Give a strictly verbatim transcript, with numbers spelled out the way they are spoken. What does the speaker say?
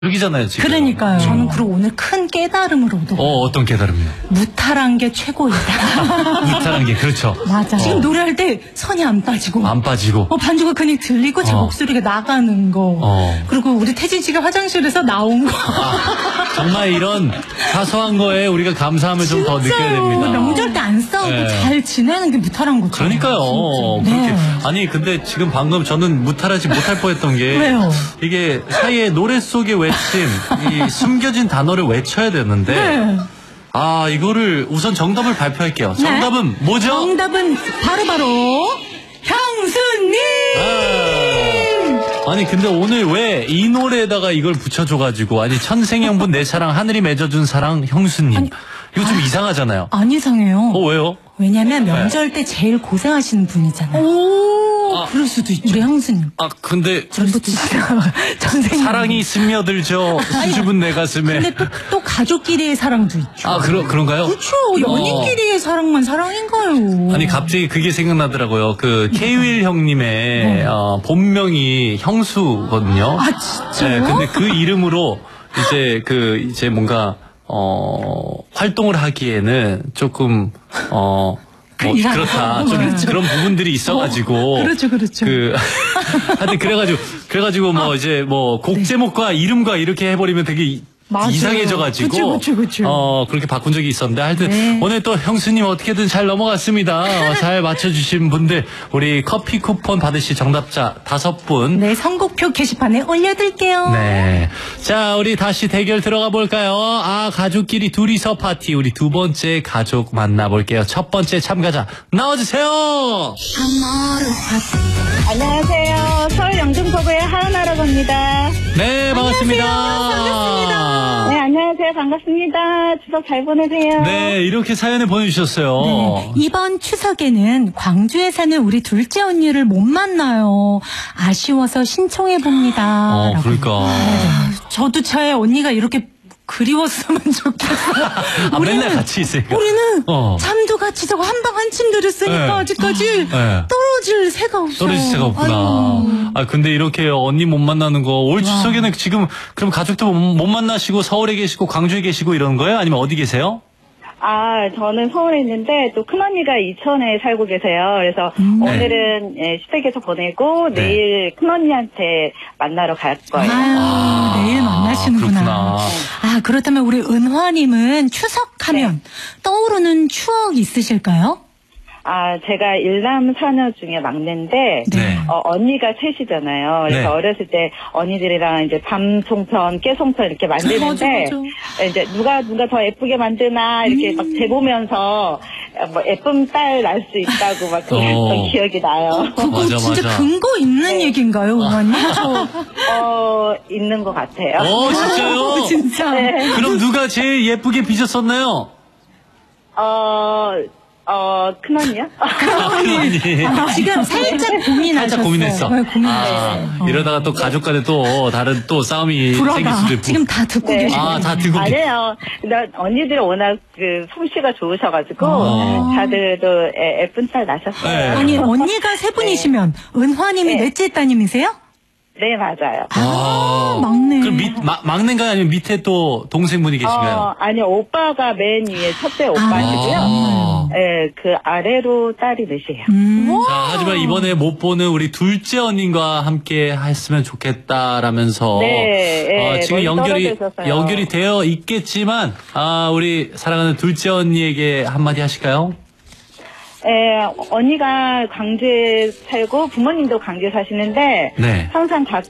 여기잖아요, 지금. 그러니까요. 음. 저는 그리고 오늘 큰 깨달음을 얻어. 어, 어떤 깨달음이요? 무탈한 게 최고이다. 무탈한 게, 그렇죠. 맞아. 어. 지금 노래할 때 선이 안 빠지고. 안 빠지고. 어, 반주가 그냥 들리고 제 어. 목소리가 나가는 거. 어. 그리고 우리 태진 씨가 화장실에서 나온 거. 아, 정말 이런 사소한 거에 우리가 감사함을 좀 더 느껴야 됩니다. 명절 때 안 싸우고 네. 잘 지내는 게 무탈한 거죠. 그러니까요. 진짜. 그렇게. 네. 아니, 근데 지금 방금 저는 무탈하지 못할 뻔했던 게. 왜요? 이게 사이에 노래 속에 외친 이 숨겨진 단어를 외쳐야 되는데. 네. 아, 이거를 우선 정답을 발표할게요. 정답은 네. 뭐죠? 정답은 바로바로 형수님! 아, 아니 근데 오늘 왜 이 노래에다가 이걸 붙여줘가지고 아니 천생연분 내 사랑 하늘이 맺어준 사랑 형수님 아니, 이거 좀 아, 이상하잖아요. 안 이상해요. 어 왜요? 왜냐면 명절 때 제일 고생하시는 분이잖아요. 오, 아, 그럴 수도 있죠. 우리 형수님. 아 근데 전부터 전생 사랑이 스며들죠 수줍은 내 가슴에. 근데 또, 또 가족끼리의 사랑도 있죠. 아 그러 그런가요? 그렇죠. 연인끼리의 사랑만 사랑인가요? 아니 갑자기 그게 생각나더라고요. 그 케이윌 형님의 네. 어, 본명이 형수거든요. 아 진짜요? 네, 근데 그 이름으로 이제 그 이제 뭔가 어 활동을 하기에는 조금 어. 뭐 이상하다. 그렇다. 좀 그렇죠. 그런 부분들이 있어가지고. 어, 그렇죠, 그렇죠. 그 하여튼 그래가지고 그래가지고 뭐 아, 이제 뭐 곡 네. 제목과 이름과 이렇게 해버리면 되게 맞아요. 이상해져가지고. 그쵸, 그쵸, 그쵸. 어 그렇게 바꾼 적이 있었는데 하여튼 네. 오늘 또 형수님 어떻게든 잘 넘어갔습니다. 어, 잘 맞춰주신 분들 우리 커피 쿠폰 받으실 정답자 다섯 분. 네, 선곡표 게시판에 올려둘게요. 네. 자, 우리 다시 대결 들어가 볼까요? 아, 가족끼리 둘이서 파티. 우리 두 번째 가족 만나볼게요. 첫 번째 참가자 나와주세요. 안녕하세요. 서울 영등포구의 하은아라고 합니다. 네, 반갑습니다. 반갑습니다. 네, 안녕하세요. 반갑습니다. 추석 잘 보내세요. 네, 이렇게 사연을 보내주셨어요. 네, 이번 추석에는 광주에 사는 우리 둘째 언니를 못 만나요. 아쉬워서 신청해봅니다. 어, 라고. 그러니까. 저도 제 언니가 이렇게 그리웠으면 좋겠어요. 아, 우리는- 맨날 같이 있으니까. 우리는 어. 잠도 같이 자고 한방 한 침대를 쓰니까 네. 아직까지 네. 떨어질 새가 없어요. 떨어질 새가 없구나. 아이고. 아, 근데 이렇게 언니 못 만나는 거, 올 추석에는 지금, 그럼 가족도 못, 못 만나시고, 서울에 계시고, 광주에 계시고 이러는 거예요? 아니면 어디 계세요? 아, 저는 서울에 있는데 또 큰언니가 이천에 살고 계세요. 그래서 음. 오늘은 예, 시댁에서 보내고 네. 내일 큰언니한테 만나러 갈 거예요. 아유, 아, 내일 만나시는구나. 그렇구나. 아, 그렇다면 우리 은화님은 추석하면 떠오르는 추억 있으실까요? 아, 제가 일남 사녀 중에 막내인데 네. 어, 언니가 셋이잖아요. 그래서 네. 어렸을 때 언니들이랑 이제 밤송편, 깨송편 이렇게 만드는데 맞아, 맞아. 이제 누가 누가 더 예쁘게 만드나 이렇게 막 재보면서 뭐 예쁜 딸 날 수 있다고 막 그랬던 어. 기억이 나요. 그거 맞아, 진짜 맞아. 근거 있는 네. 얘기인가요, 은화님? 저, 어, 있는 것 같아요. 어, 진짜요? 진짜. 네. 그럼 누가 제일 예쁘게 빚었었나요? 어, 어, 큰언니요? 큰언니. 지금 살짝 고민하셨어요. 살짝 고민했어. 네, 고민했어요. 아, 어. 이러다가 또 가족 간에 또 다른 또 싸움이 생길 수도 불화가 있고. 지금 다 듣고 네. 계시거든요. 아, 다 듣고 계시 아니에요. 나 언니들이 워낙 그 솜씨가 좋으셔가지고 어. 다들 또 예- 예쁜 딸 나셨어요. 네. 아니, 언니가 세 분이시면 은화님이 네. 넷째 따님이세요? 네, 맞아요. 아, 막내. 그럼 밑, 마, 막내인가요? 아니면 밑에 또 동생분이 계신가요? 어, 아니, 오빠가 맨 위에 첫째 오빠시고요. 아. 예, 그 아래로 딸이 넷이에요. 음. 자, 하지만 이번에 못 보는 우리 둘째 언님과 함께 했으면 좋겠다라면서 네, 예, 어, 지금 멀리 연결이 떨어져 있어서요. 연결이 되어 있겠지만 아, 우리 사랑하는 둘째 언니에게 한마디 하실까요? 예, 언니가 광주에 살고 부모님도 광주에 사시는데 네. 항상 가